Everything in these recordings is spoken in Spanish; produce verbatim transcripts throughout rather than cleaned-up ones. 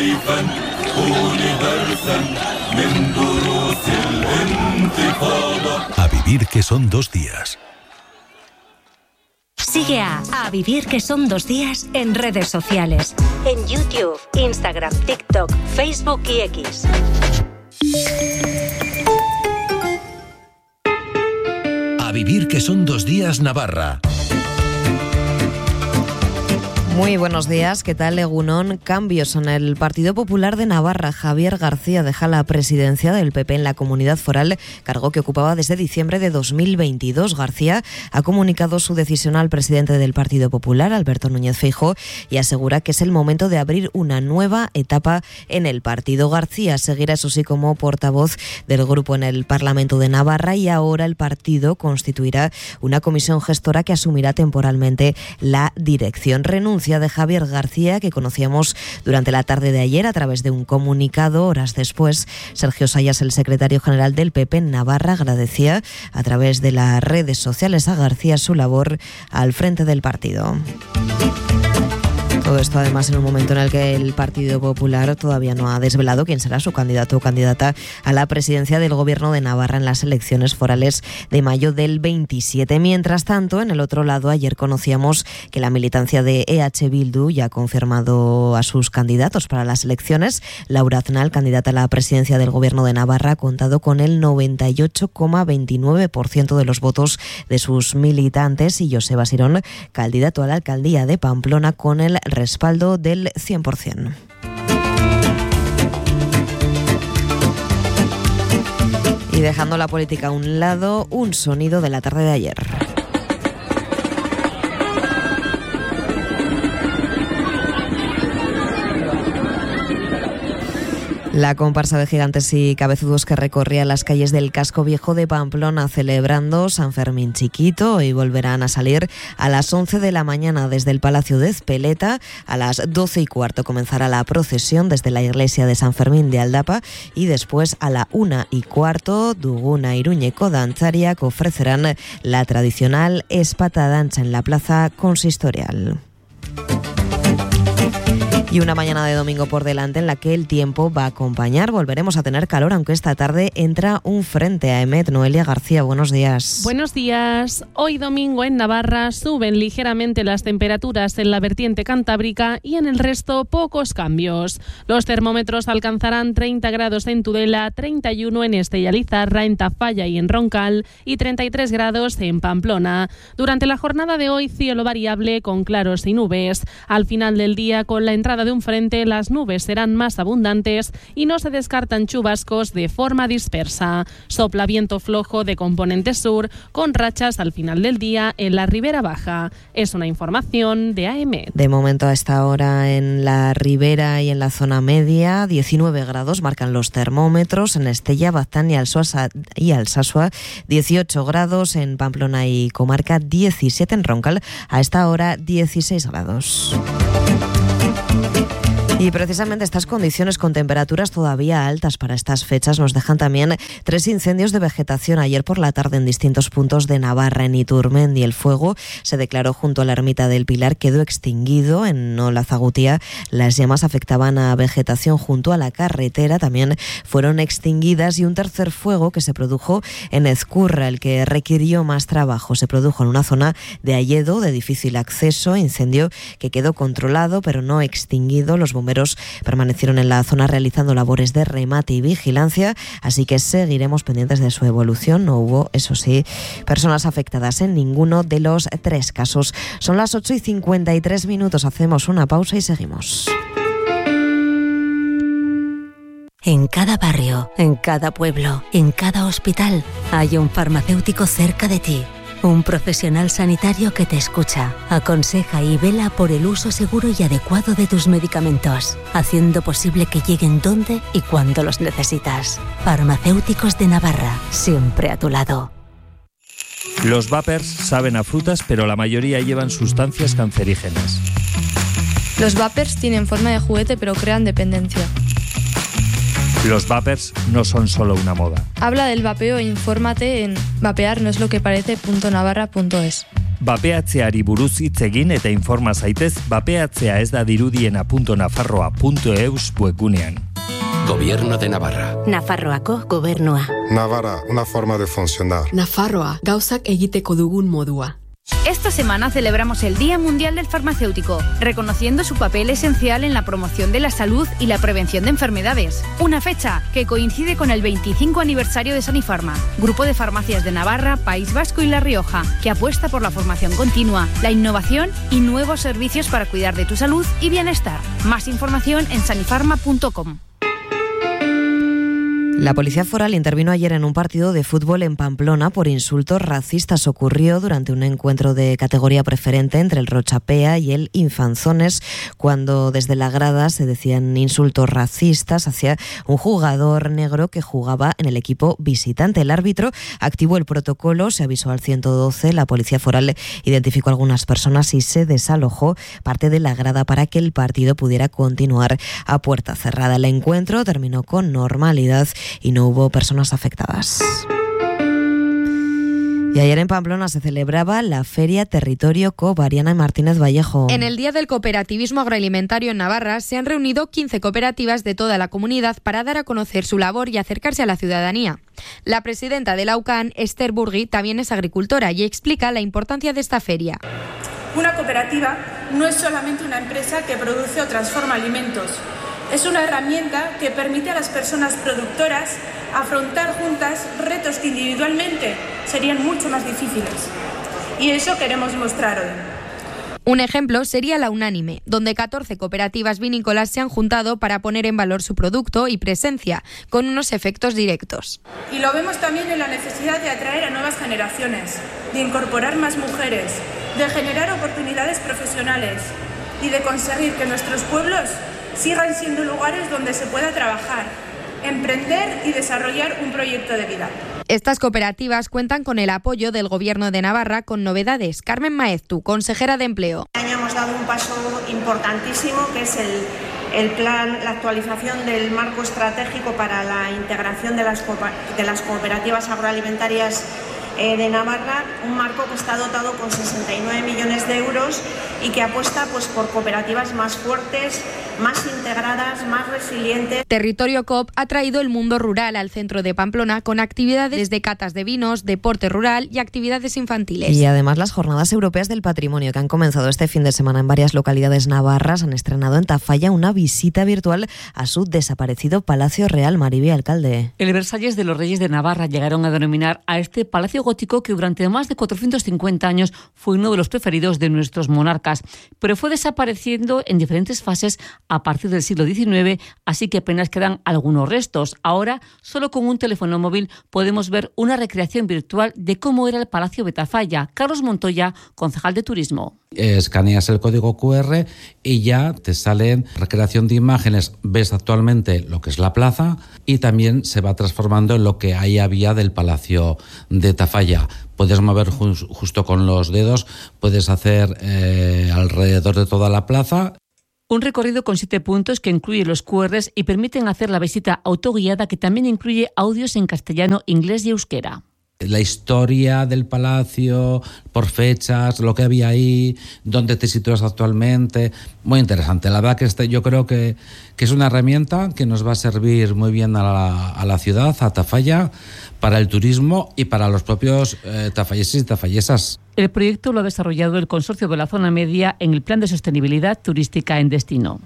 A vivir que son dos días. Sigue a A Vivir que son dos días en redes sociales. En YouTube, Instagram, TikTok, Facebook y X. A vivir que son dos días Navarra. Muy buenos días, ¿qué tal, Egunon? Cambios en el Partido Popular de Navarra. Javier García deja la presidencia del P P en la Comunidad Foral, cargo que ocupaba desde diciembre de dos mil veintidós. García ha comunicado su decisión al presidente del Partido Popular, Alberto Núñez Feijóo, y asegura que es el momento de abrir una nueva etapa en el partido. García seguirá, eso sí, como portavoz del grupo en el Parlamento de Navarra, y ahora el partido constituirá una comisión gestora que asumirá temporalmente la dirección. Renuncia de Javier García, que conocíamos durante la tarde de ayer a través de un comunicado. Horas después, Sergio Sayas, el secretario general del P P en Navarra, agradecía a través de las redes sociales a García su labor al frente del partido. Todo esto además en un momento en el que el Partido Popular todavía no ha desvelado quién será su candidato o candidata a la presidencia del Gobierno de Navarra en las elecciones forales de mayo del veintisiete. Mientras tanto, en el otro lado, ayer conocíamos que la militancia de E H Bildu ya ha confirmado a sus candidatos para las elecciones. Laura Aznal, candidata a la presidencia del Gobierno de Navarra, ha contado con el noventa y ocho coma veintinueve por ciento de los votos de sus militantes, y Joseba Sirón, candidato a la alcaldía de Pamplona, con el respaldo del cien por ciento. Y dejando la política a un lado, un sonido de la tarde de ayer. La comparsa de gigantes y cabezudos que recorría las calles del casco viejo de Pamplona celebrando San Fermín Chiquito. Hoy volverán a salir a las once de la mañana desde el Palacio de Ezpeleta. A las doce y cuarto comenzará la procesión desde la iglesia de San Fermín de Aldapa, y después a la una y cuarto Duguna Iruñeko Dantzaria, que ofrecerán la tradicional espata danza en la plaza consistorial. Y una mañana de domingo por delante en la que el tiempo va a acompañar. Volveremos a tener calor, aunque esta tarde entra un frente a Emet. Noelia García, buenos días. Buenos días. Hoy domingo en Navarra suben ligeramente las temperaturas en la vertiente cantábrica y en el resto pocos cambios. Los termómetros alcanzarán treinta grados en Tudela, treinta y uno en Estella Lizarra, en Tafalla y en Roncal, y treinta y tres grados en Pamplona. Durante la jornada de hoy, cielo variable con claros y nubes. Al final del día, con la entrada de un frente, las nubes serán más abundantes y no se descartan chubascos de forma dispersa. Sopla viento flojo de componente sur, con rachas al final del día en la Ribera Baja. Es una información de A M. De momento, a esta hora en la Ribera y en la zona media, diecinueve grados marcan los termómetros. En Estella, Baztán y Alsosa y Alsasua, dieciocho grados. En Pamplona y comarca, diecisiete. En Roncal, a esta hora, dieciséis grados. Y precisamente estas condiciones con temperaturas todavía altas para estas fechas nos dejan también tres incendios de vegetación ayer por la tarde en distintos puntos de Navarra. En Iturmendi el fuego se declaró junto a la ermita del Pilar, quedó extinguido. En Olazagutía las llamas afectaban a vegetación junto a la carretera, también fueron extinguidas. Y un tercer fuego que se produjo en Ezcurra, el que requirió más trabajo, se produjo en una zona de Alledo de difícil acceso, incendio que quedó controlado pero no extinguido. Los bomberos permanecieron en la zona realizando labores de remate y vigilancia, así que seguiremos pendientes de su evolución. No hubo, eso sí, personas afectadas en ninguno de los tres casos. Son las ocho y cincuenta y tres minutos, hacemos una pausa y seguimos. En cada barrio, en cada pueblo, en cada hospital, hay un farmacéutico cerca de ti. Un profesional sanitario que te escucha, aconseja y vela por el uso seguro y adecuado de tus medicamentos, haciendo posible que lleguen donde y cuando los necesitas. Farmacéuticos de Navarra, siempre a tu lado. Los vapers saben a frutas, pero la mayoría llevan sustancias cancerígenas. Los vapers tienen forma de juguete, pero crean dependencia. Los vapers no son solo una moda. Habla del vapeo e infórmate en vapear no es lo que parece punto navarra punto es. Bapeatzeari buruz hitz egin eta informa zaitez bapeatzea ez da dirudiena punto nafarroa punto eus webgunean. Gobierno de Navarra. Nafarroako gobernua. Navarra, una forma de funcionar. Nafarroa, gauzak egiteko dugun modua. Esta semana celebramos el Día Mundial del Farmacéutico, reconociendo su papel esencial en la promoción de la salud y la prevención de enfermedades. Una fecha que coincide con el veinticinco aniversario de Sanifarma, grupo de farmacias de Navarra, País Vasco y La Rioja, que apuesta por la formación continua, la innovación y nuevos servicios para cuidar de tu salud y bienestar. Más información en sanifarma punto com. La Policía Foral intervino ayer en un partido de fútbol en Pamplona por insultos racistas. Ocurrió durante un encuentro de categoría preferente entre el Rochapea y el Infanzones, cuando desde la grada se decían insultos racistas hacia un jugador negro que jugaba en el equipo visitante. El árbitro activó el protocolo, se avisó al ciento doce, la Policía Foral identificó a algunas personas y se desalojó parte de la grada para que el partido pudiera continuar a puerta cerrada. El encuentro terminó con normalidad y no hubo personas afectadas. Y ayer en Pamplona se celebraba la Feria Territorio Coop. Ariana Martínez Vallejo. En el Día del Cooperativismo Agroalimentario en Navarra se han reunido quince cooperativas de toda la comunidad para dar a conocer su labor y acercarse a la ciudadanía. La presidenta de la U C A N, Esther Burgui, también es agricultora y explica la importancia de esta feria. Una cooperativa no es solamente una empresa que produce o transforma alimentos. Es una herramienta que permite a las personas productoras afrontar juntas retos que individualmente serían mucho más difíciles. Y eso queremos mostrar hoy. Un ejemplo sería la Unánime, donde catorce cooperativas vinícolas se han juntado para poner en valor su producto y presencia, con unos efectos directos. Y lo vemos también en la necesidad de atraer a nuevas generaciones, de incorporar más mujeres, de generar oportunidades profesionales y de conseguir que nuestros pueblos sigan siendo lugares donde se pueda trabajar, emprender y desarrollar un proyecto de vida. Estas cooperativas cuentan con el apoyo del Gobierno de Navarra con novedades. Carmen Maeztu, consejera de Empleo. Este año hemos dado un paso importantísimo, que es el, el plan, la actualización del marco estratégico para la integración de las, de las cooperativas agroalimentarias eh, de Navarra, un marco que está dotado con sesenta y nueve millones de euros y que apuesta pues, por cooperativas más fuertes, más integradas, más resilientes. Territorio Coop ha traído el mundo rural al centro de Pamplona con actividades de catas de vinos, deporte rural y actividades infantiles. Y además las Jornadas Europeas del Patrimonio, que han comenzado este fin de semana en varias localidades navarras, han estrenado en Tafalla una visita virtual a su desaparecido Palacio Real. Maribí, alcalde. El Versalles de los Reyes de Navarra llegaron a denominar a este palacio gótico que durante más de cuatrocientos cincuenta años fue uno de los preferidos de nuestros monarcas, pero fue desapareciendo en diferentes fases a partir del siglo diecinueve, así que apenas quedan algunos restos. Ahora, solo con un teléfono móvil podemos ver una recreación virtual de cómo era el Palacio de Tafalla. Carlos Montoya, concejal de Turismo. Escaneas el código cu erre y ya te salen recreación de imágenes. Ves actualmente lo que es la plaza y también se va transformando en lo que ahí había del Palacio de Tafalla. Puedes mover ju- justo con los dedos, puedes hacer eh, alrededor de toda la plaza. Un recorrido con siete puntos que incluye los cu erres y permiten hacer la visita autoguiada, que también incluye audios en castellano, inglés y euskera. La historia del palacio, por fechas, lo que había ahí, dónde te sitúas actualmente. Muy interesante. La verdad que este, yo creo que, que es una herramienta que nos va a servir muy bien a la, a la ciudad, a Tafalla, para el turismo y para los propios eh, tafalleses y tafallesas. El proyecto lo ha desarrollado el Consorcio de la Zona Media en el Plan de Sostenibilidad Turística en Destino.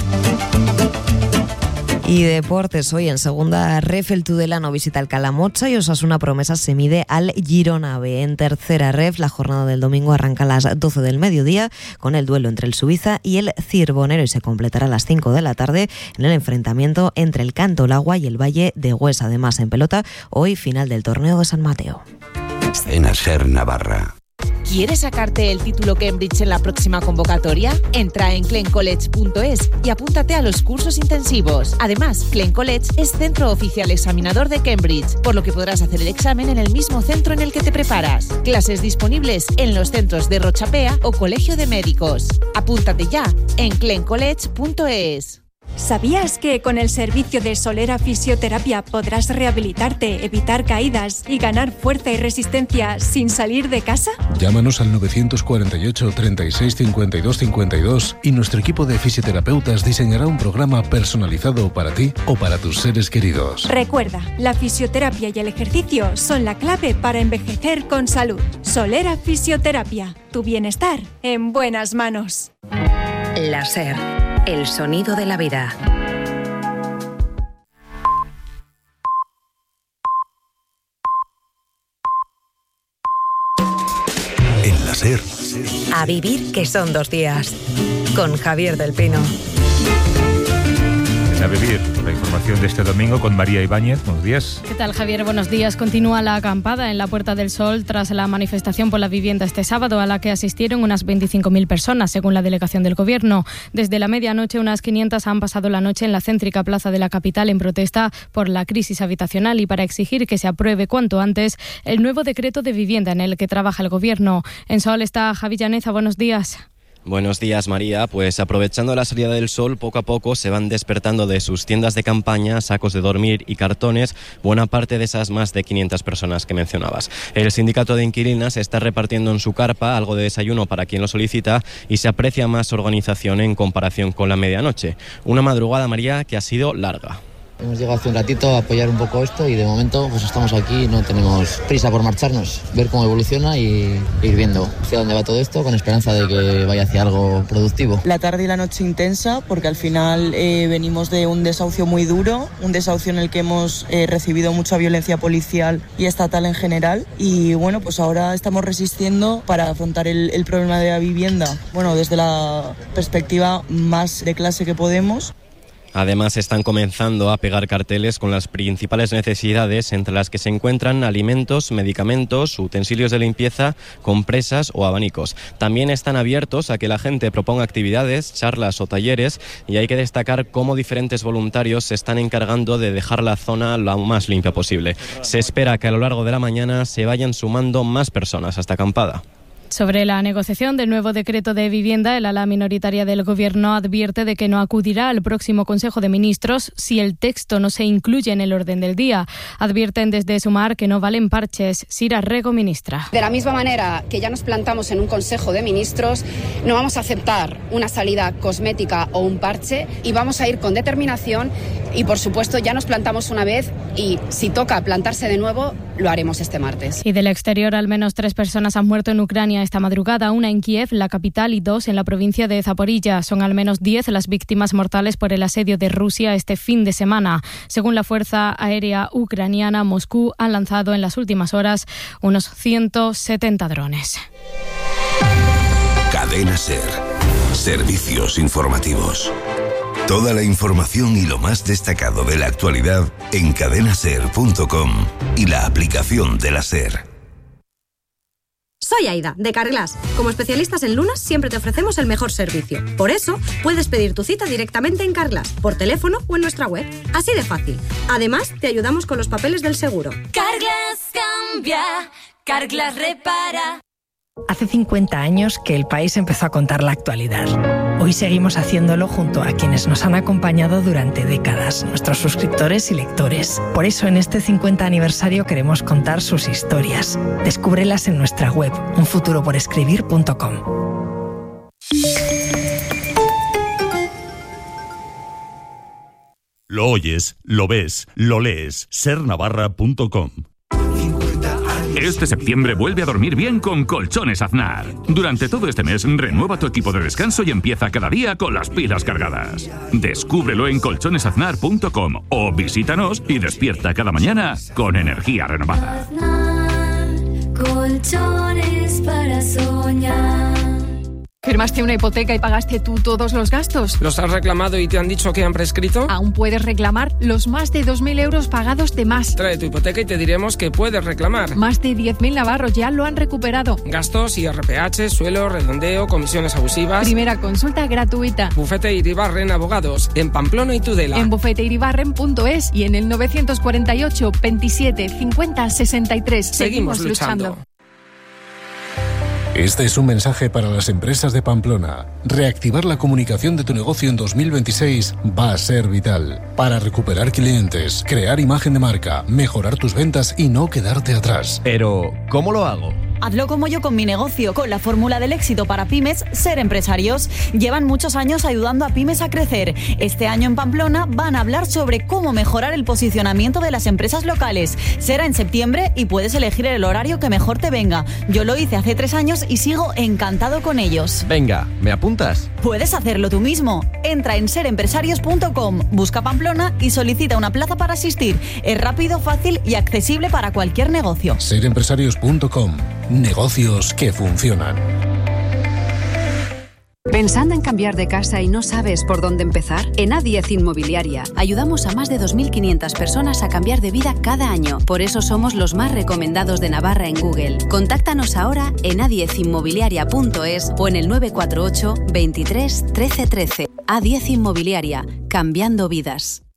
Y deportes, hoy en segunda ref el Tudelano visita el Calamocha y Osasuna Promesas se mide al Girona B. En tercera ref la jornada del domingo arranca a las doce del mediodía con el duelo entre el Suiza y el Cirbonero y se completará a las cinco de la tarde en el enfrentamiento entre el Cantolagua y el Valle de Hues. Además en pelota, hoy final del torneo de San Mateo. En Ser Navarra. ¿Quieres sacarte el título Cambridge en la próxima convocatoria? Entra en clen college punto es y apúntate a los cursos intensivos. Además, Clen College es centro oficial examinador de Cambridge, por lo que podrás hacer el examen en el mismo centro en el que te preparas. Clases disponibles en los centros de Rochapea o Colegio de Médicos. Apúntate ya en clen college punto es. ¿Sabías que con el servicio de Solera Fisioterapia podrás rehabilitarte, evitar caídas y ganar fuerza y resistencia sin salir de casa? Llámanos al nueve cuatro ocho, treinta y seis, cincuenta y dos cincuenta y dos y nuestro equipo de fisioterapeutas diseñará un programa personalizado para ti o para tus seres queridos. Recuerda, la fisioterapia y el ejercicio son la clave para envejecer con salud. Solera Fisioterapia, tu bienestar en buenas manos. La SER, el sonido de la vida. En la SER. A vivir que son dos días. Con Javier del Pino. A vivir, la información de este domingo con María Ibáñez. Buenos días. ¿Qué tal, Javier? Buenos días. Continúa la acampada en la Puerta del Sol tras la manifestación por la vivienda este sábado, a la que asistieron unas veinticinco mil personas, según la delegación del Gobierno. Desde la medianoche, unas quinientas han pasado la noche en la céntrica plaza de la capital en protesta por la crisis habitacional y para exigir que se apruebe cuanto antes el nuevo decreto de vivienda en el que trabaja el Gobierno. En Sol está Javi Llaneza. Buenos días. Buenos días, María. Pues aprovechando la salida del sol, poco a poco se van despertando de sus tiendas de campaña, sacos de dormir y cartones buena parte de esas más de quinientas personas que mencionabas. El sindicato de inquilinas está repartiendo en su carpa algo de desayuno para quien lo solicita y se aprecia más organización en comparación con la medianoche. Una madrugada, María, que ha sido larga. Hemos llegado hace un ratito a apoyar un poco esto y de momento pues estamos aquí, no tenemos prisa por marcharnos, ver cómo evoluciona y ir viendo hacia dónde va todo esto con esperanza de que vaya hacia algo productivo. La tarde y la noche intensa porque al final eh, venimos de un desahucio muy duro, un desahucio en el que hemos eh, recibido mucha violencia policial y estatal en general y bueno, pues ahora estamos resistiendo para afrontar el, el problema de la vivienda, bueno, desde la perspectiva más de clase que podemos. Además, están comenzando a pegar carteles con las principales necesidades, entre las que se encuentran alimentos, medicamentos, utensilios de limpieza, compresas o abanicos. También están abiertos a que la gente proponga actividades, charlas o talleres, y hay que destacar cómo diferentes voluntarios se están encargando de dejar la zona lo más limpia posible. Se espera que a lo largo de la mañana se vayan sumando más personas a esta acampada. Sobre la negociación del nuevo decreto de vivienda, el ala minoritaria del Gobierno advierte de que no acudirá al próximo Consejo de Ministros si el texto no se incluye en el orden del día. Advierten desde Sumar que no valen parches. Sira Rego, ministra. De la misma manera que ya nos plantamos en un Consejo de Ministros, no vamos a aceptar una salida cosmética o un parche y vamos a ir con determinación y, por supuesto, ya nos plantamos una vez y si toca plantarse de nuevo, lo haremos este martes. Y del exterior, al menos tres personas han muerto en Ucrania esta madrugada, una en Kiev, la capital, y dos en la provincia de Zaporilla. Son al menos diez las víctimas mortales por el asedio de Rusia este fin de semana. Según la Fuerza Aérea Ucraniana, Moscú ha lanzado en las últimas horas unos ciento setenta drones. Cadena SER. Servicios informativos. Toda la información y lo más destacado de la actualidad en cadena ser punto com y la aplicación de la SER. Soy Aida, de Carglass. Como especialistas en lunas, siempre te ofrecemos el mejor servicio. Por eso, puedes pedir tu cita directamente en Carglass, por teléfono o en nuestra web. Así de fácil. Además, te ayudamos con los papeles del seguro. Carglass cambia, Carglass repara. Hace cincuenta años que el país empezó a contar la actualidad. Hoy seguimos haciéndolo junto a quienes nos han acompañado durante décadas, nuestros suscriptores y lectores. Por eso en este cincuenta aniversario queremos contar sus historias. Descúbrelas en nuestra web, un futuro por escribir punto com. Lo oyes, lo ves, lo lees. ser navarra punto com. Este septiembre vuelve a dormir bien con Colchones Aznar. Durante todo este mes, renueva tu equipo de descanso y empieza cada día con las pilas cargadas. Descúbrelo en colchones aznar punto com o visítanos y despierta cada mañana con energía renovada. Aznar, colchones para soñar. ¿Firmaste una hipoteca y pagaste tú todos los gastos? ¿Los has reclamado y te han dicho que han prescrito? Aún puedes reclamar los más de dos mil euros pagados de más. Trae tu hipoteca y te diremos que puedes reclamar. Más de diez mil navarros ya lo han recuperado. Gastos, I R P H, suelo, redondeo, comisiones abusivas. Primera consulta gratuita. Bufete Iribarren Abogados, en Pamplona y Tudela. En bufete iribarren punto es y en el novecientos cuarenta y ocho, veintisiete, cincuenta, sesenta y tres. Seguimos, Seguimos luchando. luchando. Este es un mensaje para las empresas de Pamplona. Reactivar la comunicación de tu negocio en dos mil veintiséis va a ser vital para recuperar clientes, crear imagen de marca, mejorar tus ventas y no quedarte atrás. Pero, ¿cómo lo hago? Hazlo como yo con mi negocio, con la fórmula del éxito para pymes, Ser Empresarios. Llevan muchos años ayudando a pymes a crecer. Este año en Pamplona van a hablar sobre cómo mejorar el posicionamiento de las empresas locales. Será en septiembre y puedes elegir el horario que mejor te venga. Yo lo hice hace tres años y sigo encantado con ellos. Venga, ¿me apuntas? Puedes hacerlo tú mismo. Entra en ser empresarios punto com, busca Pamplona y solicita una plaza para asistir. Es rápido, fácil y accesible para cualquier negocio. ser empresarios punto com. Negocios que funcionan. ¿Pensando en cambiar de casa y no sabes por dónde empezar? En A diez Inmobiliaria ayudamos a más de dos mil quinientas personas a cambiar de vida cada año. Por eso somos los más recomendados de Navarra en Google. Contáctanos ahora en a diez inmobiliaria punto es o en el nueve cuatro ocho, veintitrés, trece trece. A diez Inmobiliaria, cambiando vidas.